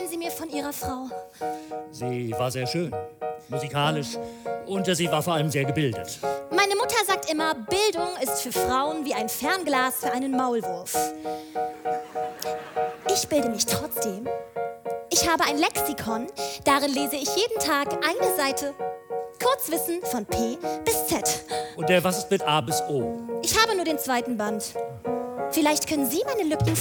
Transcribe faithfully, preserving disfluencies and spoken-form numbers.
erzählen Sie mir von Ihrer Frau. Sie war sehr schön, musikalisch und sie war vor allem sehr gebildet. Meine Mutter sagt immer, Bildung ist für Frauen wie ein Fernglas für einen Maulwurf. Ich bilde mich trotzdem. Ich habe ein Lexikon, darin lese ich jeden Tag eine Seite. Kurzwissen von P bis Z. Und der was ist mit A bis O? Ich habe nur den zweiten Band. Vielleicht können Sie meine Lücken